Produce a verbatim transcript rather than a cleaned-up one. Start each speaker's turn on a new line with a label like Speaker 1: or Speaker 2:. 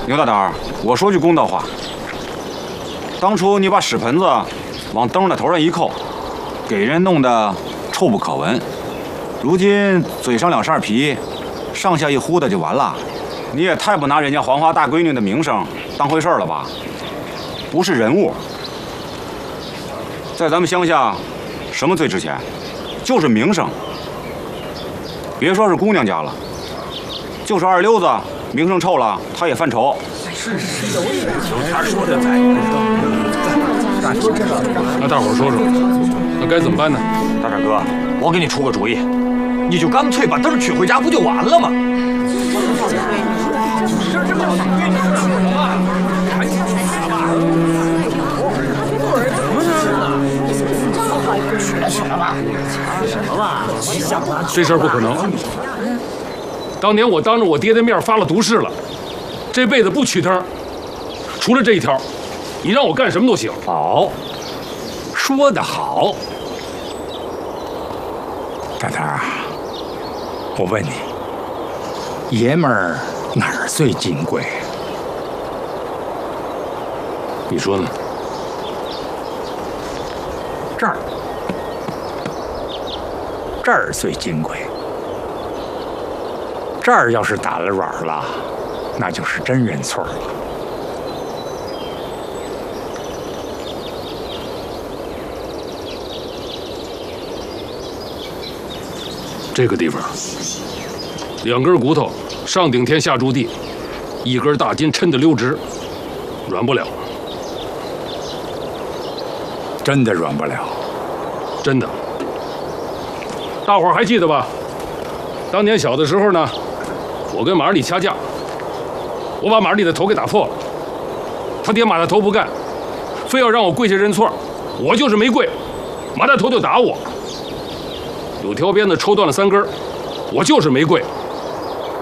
Speaker 1: 牛大胆，我说句公道话，当初你把屎盆子往灯的头上一扣，给人弄得臭不可闻，如今嘴上两扇皮，上下一呼的就完了，你也太不拿人家黄花大闺女的名声当回事了吧？不是人物，在咱们乡下，什么最值钱？就是名声。别说是姑娘家了，就是二溜子，名声臭了，他也犯愁。是是，有他说的在。
Speaker 2: 那大伙儿说说，那该怎么办呢？
Speaker 3: 大帅哥，我给你出个主意，你就干脆把灯取回家，不就完了吗？这这么赶紧取吧！取了吧？什么吧？
Speaker 2: 这事儿不可能。当年我当着我爹的面发了毒誓了，这辈子不取灯，除了这一条，你让我干什么都行。
Speaker 3: 好，说得好。大头儿，我问你，爷们儿哪儿最金贵？
Speaker 2: 你说呢？
Speaker 3: 这儿，这儿最金贵。这儿要是打了软了，那就是真认错了。
Speaker 2: 这个地方，两根骨头上顶天下柱地，一根大筋抻得溜直，软不了。
Speaker 3: 真的软不了，
Speaker 2: 真的。大伙儿还记得吧？当年小的时候呢，我跟马二力掐架，我把马二力的头给打破了。他爹马大头不干，非要让我跪下认错，我就是没跪，马大头就打我。柳条鞭子抽断了三根，我就是没跪，